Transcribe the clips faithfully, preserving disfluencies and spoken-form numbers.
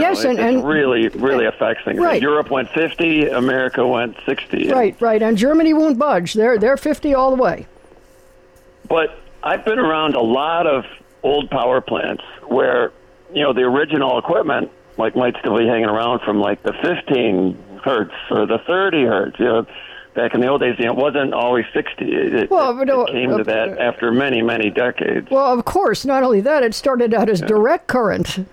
yes, know, and, it, and it really, really affects things. Right. Europe went fifty, America went sixty. Right, right, and Germany won't budge. They're they're fifty all the way. But I've been around a lot of old power plants where, you know, the original equipment like might still be hanging around from like the fifteen hertz or the thirty hertz. You know, back in the old days, you know, it wasn't always sixty. It, well, it, no, it came uh, to that after many, many decades. Well, of course, not only that, it started out as yeah. direct current.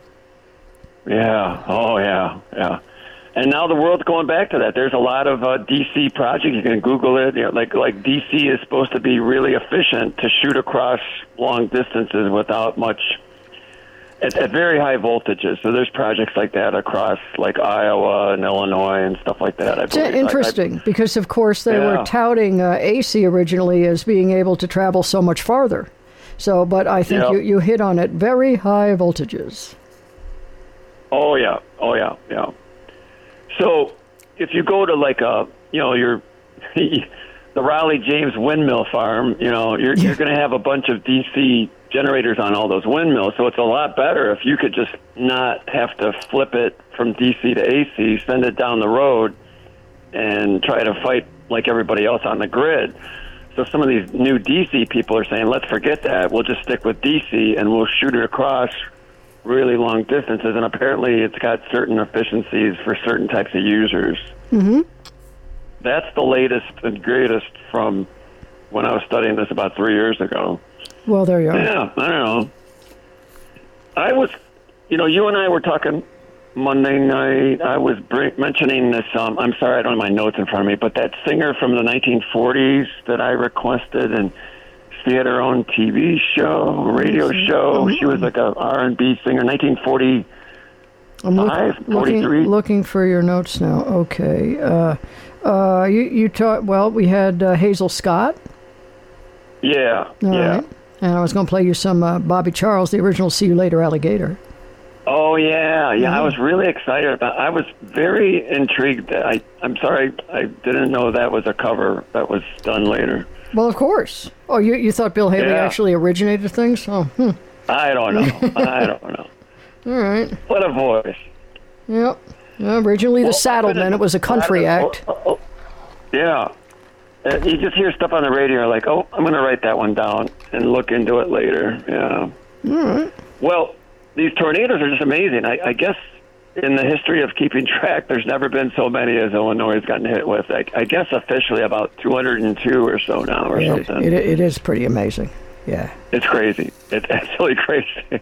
Yeah. Oh, yeah. Yeah. And now the world's going back to that. There's a lot of uh, D C projects. You can Google it. You know, like like D C is supposed to be really efficient to shoot across long distances without much at, at very high voltages. So there's projects like that across like Iowa and Illinois and stuff like that. I it's interesting I, I, because, of course, they yeah. were touting uh, A C originally as being able to travel so much farther. So, but I think yep. you, you hit on it. Very high voltages. Oh yeah. Oh yeah. Yeah. So, if you go to like a, you know, your the Raleigh James windmill farm, you know, you're you're going to have a bunch of D C generators on all those windmills. So it's a lot better if you could just not have to flip it from D C to A C, send it down the road, and try to fight like everybody else on the grid. So some of these new D C people are saying, let's forget that. We'll just stick with D C and we'll shoot it across really long distances, and apparently it's got certain efficiencies for certain types of users. Mm-hmm. That's the latest and greatest from when I was studying this about three years ago. Well, there you are. Yeah, I don't know. I was, you know, you and I were talking Monday night. I was bring, mentioning this, um, I'm sorry, I don't have my notes in front of me, but that singer from the nineteen forties that I requested, and she had her own T V show, radio show. She was like a R and B singer, nineteen forty-five, I'm look, looking, looking for your notes now. Okay. Uh, uh, you you taught, well, we had uh, Hazel Scott. Yeah, All yeah. Right. And I was going to play you some uh, Bobby Charles, the original See You Later Alligator. Oh, yeah, yeah. Mm-hmm. I was really excited about I was very intrigued. That I, I'm sorry, I didn't know that was a cover that was done later. Well, of course. Oh, you you thought Bill Haley yeah. actually originated things? Oh, hmm. I don't know. I don't know. All right. What a voice. Yep. Well, originally well, the Saddlemen. It was a country act. Oh, oh, yeah. Uh, you just hear stuff on the radio like, oh, I'm going to write that one down and look into it later. Yeah. All right. Well, these tornadoes are just amazing. I, I guess in the history of keeping track, there's never been so many as Illinois has gotten hit with. I, I guess officially about two hundred two or so now or yeah, something. It, it is pretty amazing. Yeah. It's crazy. It's absolutely crazy.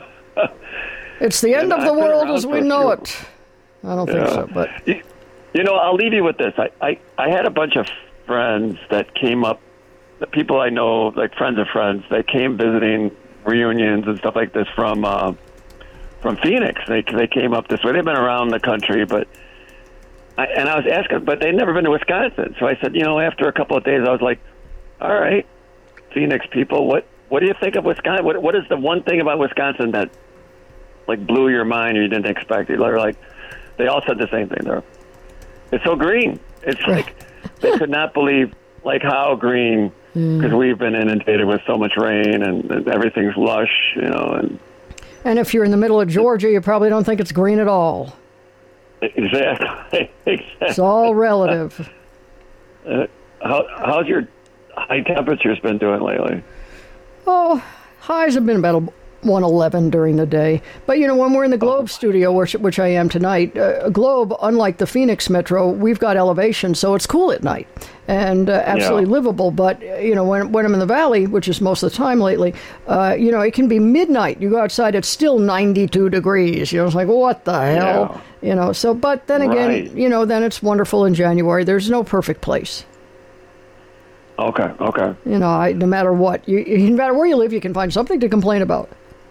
It's the end and of the I've been world around as we for a know few- it. I don't Yeah. think so, but... You, you know, I'll leave you with this. I, I, I had a bunch of friends that came up, the people I know, like friends of friends, that came visiting reunions and stuff like this from uh, from Phoenix. They they came up this way. They've been around the country, but I, and I was asking, but they'd never been to Wisconsin. So I said, you know, after a couple of days, I was like, all right, Phoenix people, what what do you think of Wisconsin? What what is the one thing about Wisconsin that like blew your mind or you didn't expect it? They're like, they all said the same thing. They're, it's so green. It's like they could not believe like how green, because mm. we've been inundated with so much rain and, and everything's lush, you know. And and if you're in the middle of Georgia, you probably don't think it's green at all. Exactly. exactly. It's all relative. Uh, how how's your high temperatures been doing lately? Oh, highs have been about one eleven during the day. But, you know, when we're in the Globe oh. studio, which, which I am tonight, uh, Globe, unlike the Phoenix Metro, we've got elevation, so it's cool at night and uh, absolutely yeah. livable. But, you know, when, when I'm in the valley, which is most of the time lately, uh, you know, it can be midnight. You go outside, it's still ninety-two degrees. You know, it's like, what the hell? Yeah. You know, so, but then again, right. you know, then it's wonderful in January. There's no perfect place. Okay, okay. You know, I, no matter what, you, you, no matter where you live, you can find something to complain about.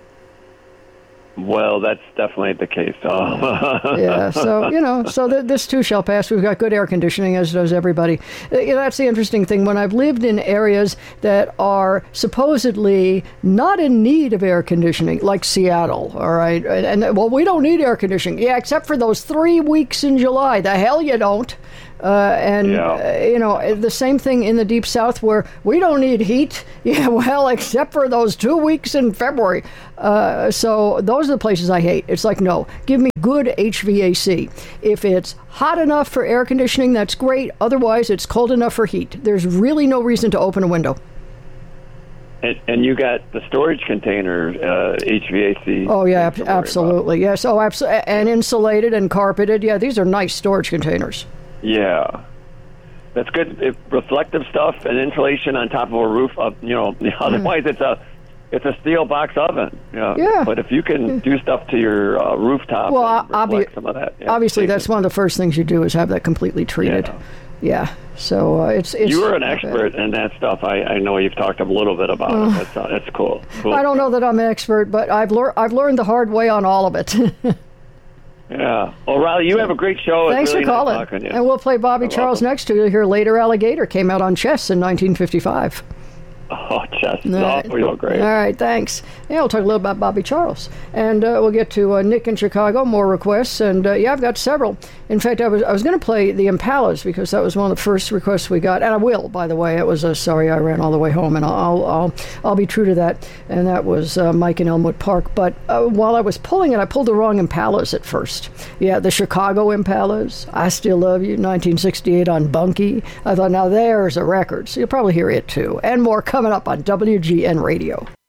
Well, that's definitely the case. Oh. yeah, so, you know, so th- this too shall pass. We've got good air conditioning, as does everybody. Uh, you know, that's the interesting thing. When I've lived in areas that are supposedly not in need of air conditioning, like Seattle, all right, and, and well, we don't need air conditioning. Yeah, except for those three weeks in July. The hell you don't. Uh, and, Yeah. uh, you know, the same thing in the Deep South where we don't need heat. Yeah, well, except for those two weeks in February. Uh, so those are the places I hate. It's like, no, give me good H V A C. If it's hot enough for air conditioning, that's great. Otherwise, it's cold enough for heat. There's really no reason to open a window. And, and you got the storage container uh, H V A C. Oh, yeah, ab- absolutely. Yes. Oh, absolutely. And insulated and carpeted. Yeah, these are nice storage containers. Yeah. That's good. It, reflective stuff and insulation on top of a roof. Of, you know, otherwise it's a it's a steel box oven. Yeah. Yeah. But if you can do stuff to your uh, rooftop, Well, and reflect obvi- some of that. Yeah, obviously, that's it. one of the first things you do is have that completely treated. Yeah. Yeah. So uh, it's it's. You were an expert in that stuff. I, I know you've talked a little bit about uh, it. That's uh, that's cool. cool. I don't know that I'm an expert, but I've learned I've learned the hard way on all of it. Yeah. Well, Riley, you have a great show. Thanks it's really for calling. Nice talking to you. And we'll play Bobby You're Charles welcome. next to you. Here later, Alligator came out on chess in nineteen fifty-five. Oh, Chess. All No, right. you're great. All right, thanks. Yeah, we'll talk a little about Bobby Charles. And uh, we'll get to uh, Nick in Chicago, more requests. And uh, yeah, I've got several. In fact, I was I was going to play the Impalas because that was one of the first requests we got. And I will, by the way. It was a Sorry I Ran All the Way Home. And I'll I'll, I'll be true to that. And that was uh, Mike in Elmwood Park. But uh, while I was pulling it, I pulled the wrong Impalas at first. Yeah, the Chicago Impalas, I Still Love You, nineteen sixty-eight on Bunky. I thought, now there's a record. So you'll probably hear it too. And more coming up on W G N Radio.